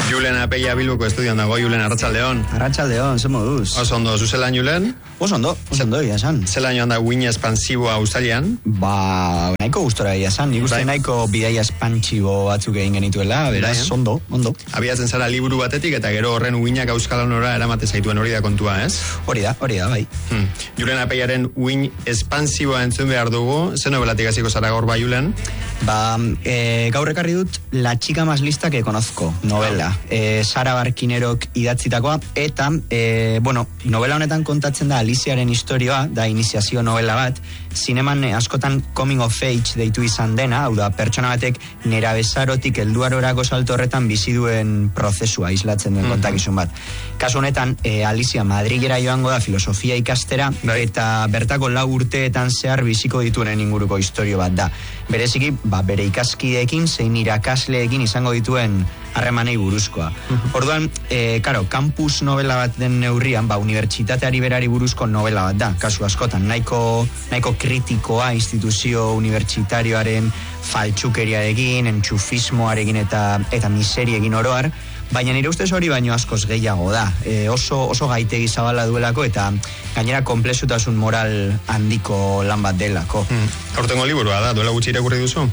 Julen Apeia Bilboko estudioan dago. Julen, arratsaldeon. Arratsaldeon, ze moduz? Oso ondo, zuzelan, Julen? Oso ondo, ia esan. Zelan joan da uin espansiboa Australian? Ba, nahiko gustora ia esan. Nik uste nahiko bidaia espantsibo batzuk egin genituela, beraz, ondo. Abiatzen zara liburu batetik eta gero horren uinak Euskalonora eramate zaituen, hori da kontua, ez? Hori da, bai. Julen Apeiaren uin espansiboa entzun behar dugu. Ze novelatik hasiko zara gaur bai, Julen? Ba, gaur ekarri dut La chica más lista que conozco, novela. Sara Barkinerok idatzitakoa, eta, novela honetan kontatzen da Aliziaren historioa, da iniziazio novela bat, zineman askotan coming of age deitu izan dena, hau da, pertsona batek nerabezarotik helduarorako salto horretan bizi duen prozesua islatzen duen kontakizun bat. Kasu honetan, Alizia Madrilera joango da filosofia ikastera, eta bertako 4 urteetan zehar biziko dituenen inguruko historio bat da. Bereziki, bere ikaskideekin, zein irakasleekin izango dituen harremanei buruzkoa. Orduan, campus novela bat den neurrian, unibertsitateari berari buruzko novela bat da, kasu askotan, nahiko kritikoa instituzio unibertsitarioaren faltsukeriarekin, entxufismoarekin eta miseriekin oroar, baina nire ustez hori baino askoz gehiago da. Oso gaitegi zabala duelako eta gainera konplexutasun moral handiko lan bat delako. Aurtengo liburua da, duela gutxi irakurri duzu?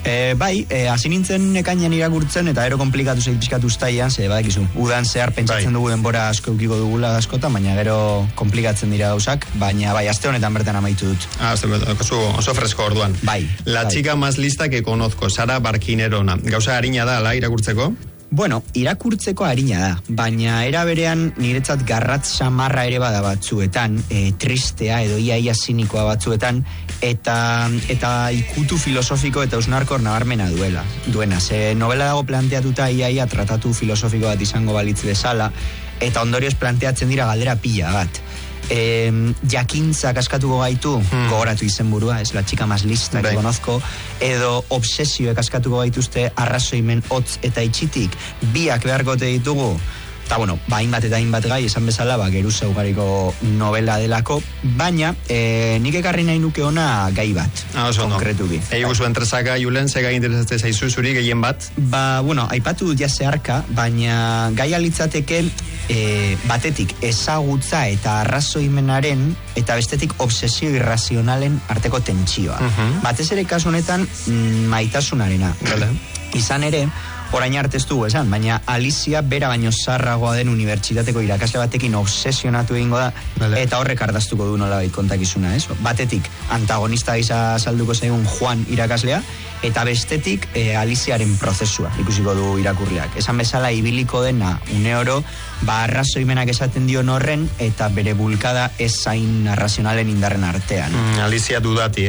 Hasi nintzen ekainan irakurtzen eta ero komplikatu zait pixkatu ustaian, ze badakizu, udan zehar pentsatzen dugu denbora asko eukiko dugula askotan, baina gero komplikatzen dira gauzak, baina aste honetan bertan amaitu dut. Oso fresko orduan. La chica más lista que conozco, Sara Barkinerona. Gauza harina da, ala, irakurtzeko? Bueno, irakurtzeko harina da, baina era berean niretzat garratz samarra ere bada batzuetan, tristea edo ia zinikoa batzuetan, eta ikutu filosofiko eta usnarkor nabarmena duena. Ze novela dago planteatuta ia tratatu filosofiko bat izango balitz bezala, eta ondorioz planteatzen dira galdera pila bat. Jakintzak askatuko gaitu, gogoratu izenburua, es la chica más lista que conozco, edo obsesioek askatuko gaituzte arrazoimen hotz eta itxitik, biak beharkote ditugu, eta hainbat gai, esan bezala, geruza ugariko novela delako, baina nik ekarri nahi nuke ona gai bat, konkretuki. Ego zuen tresaka, Julen, ze gai interesatzen zaizu zuri, gehien bat? Aipatu dut zeharka, baina gai alitzateke batetik ezagutza eta arrazoimenaren eta bestetik obsesio irrazionalen arteko tentsioa. Batez ere kasu honetan maitasunarena. Izan ere, orain arte ez dugu esan, baina Alizia bera baino zarragoa den unibertsitateko irakasle batekin obsesionatu egingo da, eta horrek ardaztuko du nolabait kontakizuna, ez? Batetik antagonista gisa salduko zaigun Juan irakaslea, eta bestetik Aliziaren prozesua ikusiko du irakurleak. Esan bezala ibiliko dena une oro, arrazoimenak esaten dion horren, eta bere bulkada ez zain arrazionalen indarren artean. Alizia dudati,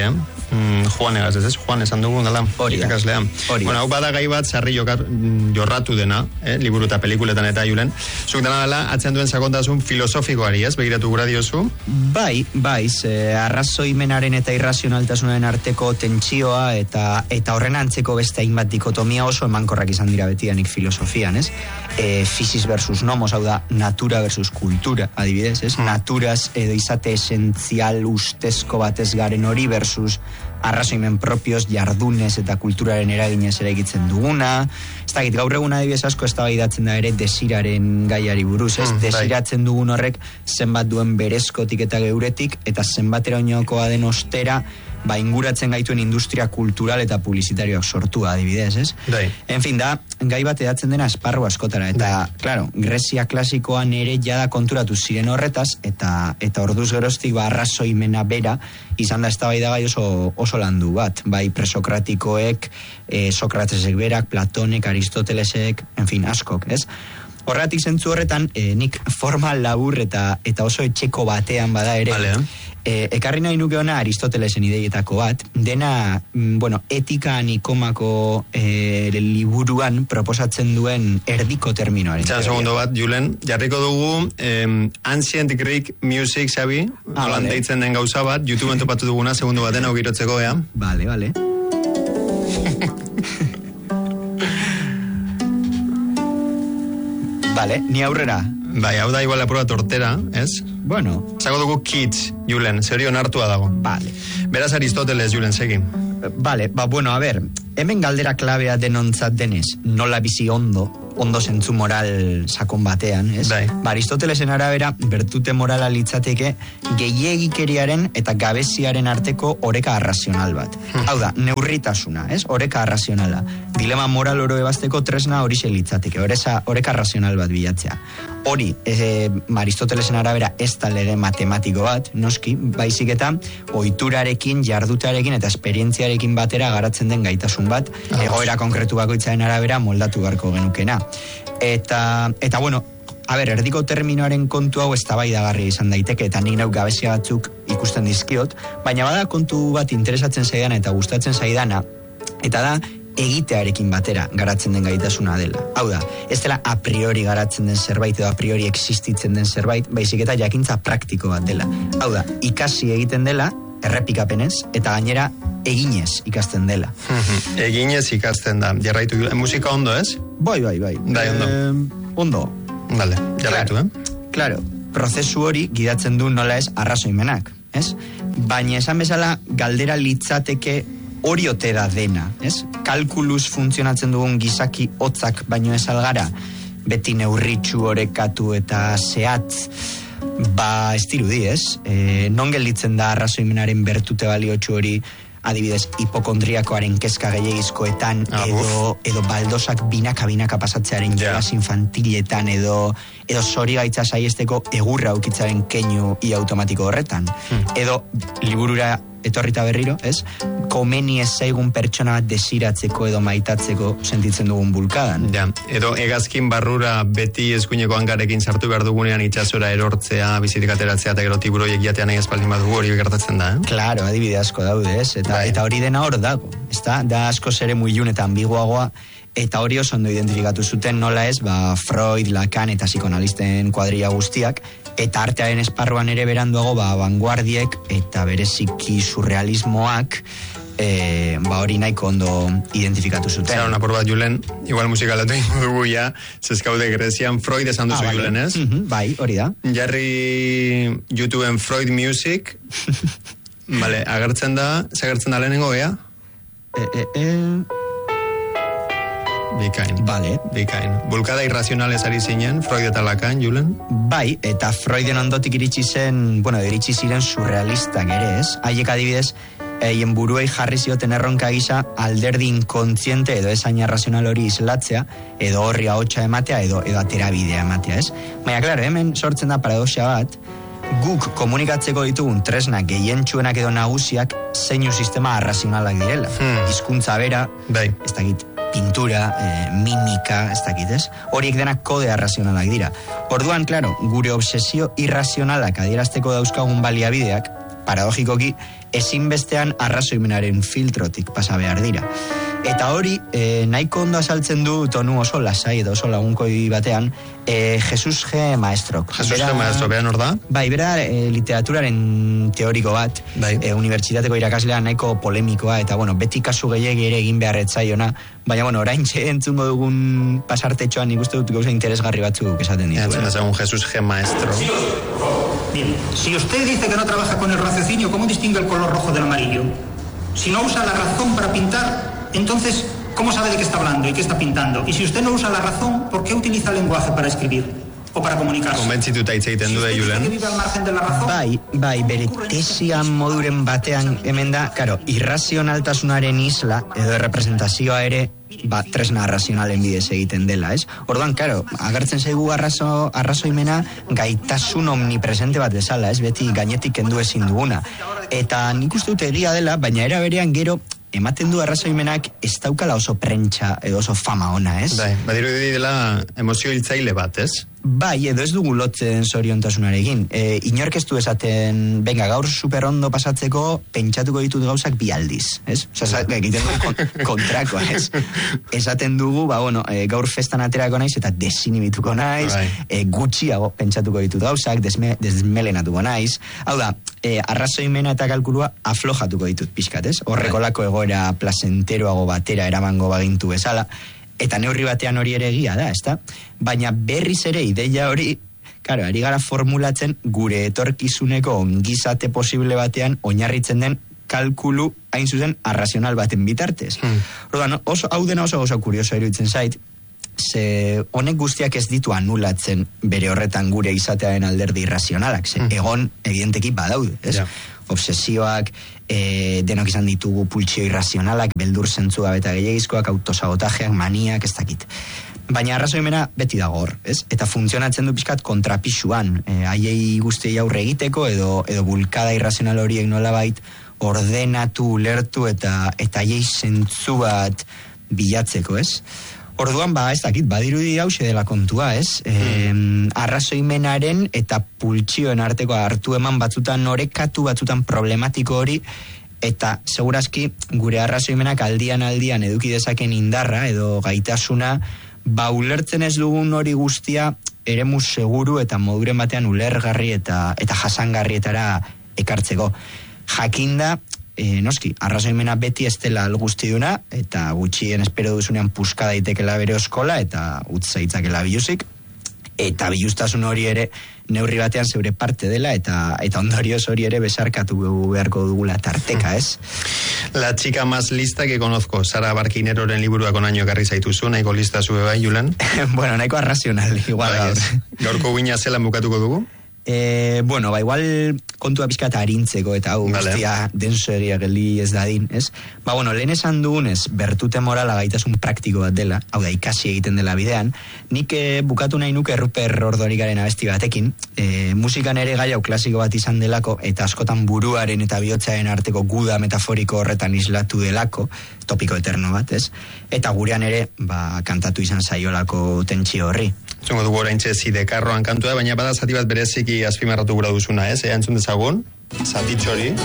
Juan egaz, ez? Juan esan dugu dela irakaslean. Hau bada gai bat sarri jorratu dena, liburu eta pelikuletan eta Julen. Zuk dena dela, atzen duen sakontasun filosofikoari, ez? Begiratu gura diozu? Bai, arrazoimenaren eta irrazionaltasunaren arteko tentsioa eta horren antzeko beste hainbat dikotomia oso emankorrak izan dira betidanik filosofian, ez? Fisis versus nomos, hau da, natura versus kultura, adibidez, ez? Naturaz edo izate esentzial ustezko batez garen hori versus arrazoimen propios, jardunez eta kulturaren eraginez eraikitzen duguna. Ez dakit, gaur egun adibidez asko eztabaidatzen da ere desiraren gaiari buruz, ez? Desiratzen dugun horrek zenbat duen berezkotik eta geuretik, eta zenbatera oinokoa den ostera, inguratzen gaituen industria kultural eta publizitarioak sortua adibidez, ez? En fin, da, gai bat edatzen dena esparru askotara, eta, claro, Grezia klasikoan ere jada konturatu ziren horretaz, eta orduz geroztik arrazoimena bera, izan da eztabaidagai oso landu bat, presokratikoek, Sokratesek berak, Platonek, Aristotelesek, en fin, askok, ez? Horretik zentzu horretan, nik forma labur eta oso etxeko batean bada ere, ekarri nahi nuke ona Aristotelesen ideietako bat, dena, etika nikomako liburuan proposatzen duen erdiko terminoaren. Segundo bat, Julen, jarriko dugu Ancient Greek Music, Xabi, nolan deitzen den gauza bat, YouTubeen topatu duguna, segundo baten hau girotzeko, ea? Vale. Ni aurrera. Hau da igual apura tortera, ez? Zago dugu Kids, Julen, zerion hartua dago. Beraz Aristoteles, Julen, segin. A ver, hemen galdera klabea denontzat denez, nola bizi ondo, ondo zentzu moral sakon batean, ez? Bai. Aristotelesen arabera, bertute morala litzateke gehiegikeriaren eta gabeziaren arteko oreka arrazional bat. Hau da, neurritasuna, ez? Oreka arrazionala. Dilema moral oro ebazteko tresna horixe litzateke, oreka arrazional bat bilatzea. Hori, Aristotelesen arabera ez da lege matematiko bat, noski, baizik eta ohiturarekin, jardutarekin eta esperientziarekin batera garatzen den gaitasun bat, egoera konkretu bakoitzaren arabera moldatu beharko genukena. Eta bueno, erdiko terminoaren kontu hau eztabaidagarria izan daiteke, eta nik neuk gabezia batzuk ikusten dizkiot, baina bada kontu bat interesatzen zaidana eta gustatzen zaidana, eta da, egitearekin batera garatzen den gaitasuna dela. Hau da, ez dela a priori garatzen den zerbait edo a priori existitzen den zerbait, baizik eta jakintza praktiko bat dela. Hau da, ikasi egiten dela, errepikapenez, eta gainera eginez ikasten dela. Eginez ikasten da. Jarraitu, musika ondo, ez? Bai. Bai, ondo. Ondo. Dale, jarraitu, Claro, prozesu hori gidatzen du nola ez arrazoimenak, ez? Baina esan bezala galdera litzateke hori ote da dena, ez? Kalkuluz funtzionatzen dugun gizaki hotzak baino ez algara, beti neurritxu orekatu eta zehatz, ez dirudi, ez? Non gelditzen da arrazoimenaren bertute baliotxu hori, adibidez, hipokondriakoaren kezka gehiagizkoetan, edo baldosak binaka pasatzearen jolas infantiletan, edo zorigaitza saiesteko egurra aukitzaren keinu automatiko horretan. Edo liburura etorrita berriro, ez? Komeni ez zaigun pertsona bat desiratzeko edo maitatzeko sentitzen dugun bulkadan. Ja, edo hegazkin barrura beti eskuineko hangarekin sartu behar dugunean itsasora erortzea, bizitik ateratzea eta gero tiburoiek jatean nahi espaldin badugu hori gertatzen da, Claro, adibide asko daude, ez? Eta hori dena hor dago, ezta? Da asko zere muilun eta ambiguagoa, eta hori oso ondo identifikatu zuten nola ez, Freud, Lacan eta psikoanalisten kuadrilla guztiak, eta artearen esparruan ere beranduago, vanguardiek eta bereziki surrealismoak, hori nahiko ondo identifikatu zuten. Zara, una por bat, Julen, igual musikalatu dugu ya, zeskaude Grezian, Freud esan duzu, Julen, ez? Bai, hori da. Jarri YouTubeen Freud Music, vale, agertzen da lehenengo, ea? Bikain. Vale. Bikain. Bulkada irrazionalez ari zinen, Freud eta Lacan, Julen? Bai, eta Freuden ondotik iritsi ziren surrealistak ere, ez? Haiek adibidez, haien buruei jarri zioten erronka gisa alderdi inkontziente edo esain arrazional hori islatzea, edo horri ahotsa ematea, edo aterabidea ematea, ez? Baina, klaro, hemen sortzen da paradoxa bat, guk komunikatzeko ditugun tresnak gehientsuenak edo nagusiak zeinu sistema arrazionalak direla. Hizkuntza bera, ez dakit, pintura, mimika, ez dakit, ez? Horiek denak kode arrazionalak dira. Orduan, klaro, gure obsesio irrazionalak adierazteko dauzkagun baliabideak, paradogikoki, ezinbestean arrazoimenaren filtrotik pasa behar dira. Eta hori, nahiko ondo azaltzen du tonu oso lasai edo oso lagunkoi batean, Jesus G. Maestrok. Jesus G. Maestro, behan hor da? Bai, bera literaturaren teoriko bat, unibertsitateko irakaslean nahiko polemikoa, eta beti kasu gehiagi ere egin beharretzaiona, baina orain entzungo dugun pasartetxoan nik uste dut gauza interesgarri batzuk esaten ditu. Entzun Jesus G. Maestro. Bien, si usted dice que no trabaja con el raciocinio, ¿cómo distingue el color rojo del amarillo? Si no usa la razón para pintar, entonces, ¿cómo sabe de qué está hablando y qué está pintando? Y si usted no usa la razón, ¿por qué utiliza el lenguaje para escribir? O para comunicarse? Konbentzituta hitz egiten du da, Julen. Bai, bere tesia moduren batean hemen da, irrazionaltasunaren isla, edo representazioa ere, tresna arrazionalen bidez egiten dela, ez? Orduan, agertzen zaigu arrazoimena gaitasun omnipresente bat bezala, ez? Beti gainetik kendu ezin duguna. Eta nik uste dut egia dela, baina era berean gero ematen du arrazoimenak ez daukala oso prentsa edo oso fama ona, ez? Bai, badiru dela emozio hiltzaile bat, ez? Bai, edo ez dugu lotzen zoriontasunarekin. Inork ez du esaten, venga, gaur super ondo pasatzeko, pentsatuko ditut gauzak bi aldiz, ez? Osa, egiten dugu kontrakoa, ez? Esaten dugu, gaur festan aterako naiz eta desinibituko naiz, gutxiago pentsatuko ditut gauzak, desmelenatuko naiz. Hau da, arrazoimena eta kalkulua aflojatuko ditut pixkat, ez? Horrekolako egoera placenteroago batera eramango bagintu bezala, eta neurri batean hori ere egia da, ezta? Baina berriz ere ideia hori, ari gara formulatzen gure etorkizuneko ongizate posible batean oinarritzen den kalkulu hain zuzen arrazional baten bitartez. Orduan, hau dena oso kurioso iruditzen zait, ze honek guztiak ez ditu anulatzen bere horretan gure izatearen alderdi irrazionalak, ze egon evidenteki badaude, ez? Ja. Obsesioak, denok izan ditugu pultsio irrazionalak, beldur zentzua eta gehiagizkoak, autosabotajeak, maniak, ez dakit. Baina arrazoimena beti dago hor, ez? Eta funtzionatzen du pixkat kontrapisuan, haiei guztiei aurre egiteko edo bulkada irrazional horiek nolabait ordenatu, ulertu eta haiei zentzu bat bilatzeko, ez? Orduan, ez dakit, badirudi hause dela kontua, ez? Arrazoimenaren eta pultsioen arteko hartu eman batzutan orekatu, batzutan problematiko hori, eta segurazki gure arrazoimenak aldian eduki dezaken indarra edo gaitasuna, ulertzen ez dugun hori guztia eremu seguru eta moduren batean ulergarri eta jasangarrietara ekartzeko. Jakinda, noski, arrazoimena beti ez dela algustiduna, eta gutxien espero duzunean puska daitekela bere oskola, eta utza itzakela biluzik, eta biluztasun hori ere neurri batean zeure parte dela, eta ondorioz hori ere besarkatu beharko dugula tarteka, ez? La chica más lista que conozco, Sara Barquineroren liburuak onaino ekarri zaituzu, nahiko lista zube bai, Julen? Bueno, nahiko arrazional, igual gaur. Gaurko guina zelan bukatuko dugu? Igual kontua pixka eta harintzeko eta guztia denso egia geli ez dadin, ez? Lehen esan dugunez, bertute morala gaitasun praktiko bat dela, hau da, ikasi egiten dela bidean, nik bukatu nahi nuke Ruper Ordorikaren abesti batekin, musikan ere gai hau klasiko bat izan delako, eta askotan buruaren eta bihotzaren arteko guda metaforiko horretan islatu delako, topiko eterno bat, ez? Eta gurean ere, kantatu izan zaiolako tentsio horri. Zungo dugu oraintxe Zidekarroan kantua, baina bada zati bat bereziki azpimarratu gura duzuna, ez? Entzun dezagun, zatitxori.